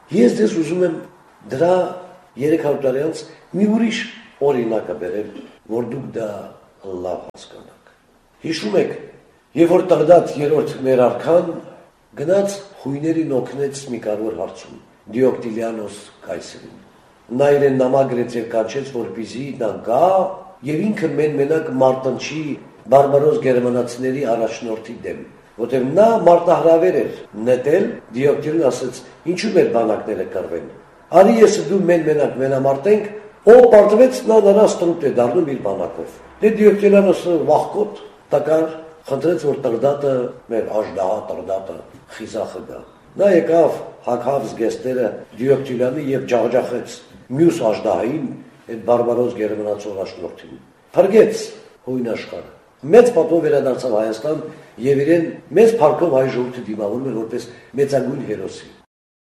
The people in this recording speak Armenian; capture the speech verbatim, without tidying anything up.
Ես դες ուզում եմ դրա երեք հարյուր տարի անց մի ուրիշ օրինակը բերել, որ դուք դա լավ հասկանաք։ Հիշում եք, երբ որ Տղդատ երրորդ մեր արքան գնաց խույներին օգնեց մի կարևոր հարցում, Դիոկտիլիանոս կայսրին։ Նա իրեն նամագրեց եւ կանչեց, որպեսզի նա գա եւ ինքը մեն-մենակ մարտնչի բարբարոս գերմանացիների առաջնորդի դեմ, որտեղ նա մարտահրավեր էր նետել, Դիոկտիլին ասաց, ինչու մեր բանակները կռվեն։ Արի ես դու մեն-մենակ մենամարտենք, ով պարտվեց նա նրան ստրուտ է դառնում իր բանակով։ Դե Դիոկտիլիանոսը վախկոտ տկար խնդրեց, որ Տղդատը մեր աժդահա Տղդատը խիզախը գա։ Նա եկավ հագավ զգեստերը Դիոկտիլյանի եւ ջախջախեց մյուս աժդահային այդ բարբարոս գերմանացի առաջնորդին։ Փրկեց հույն աշխարհը։ Մեծ պատով վերադարձավ Հայաստան եւ իրեն մեծ փառքով հայ ժողովրդի դիմավորում էր որպես մեծագույն հերոսի։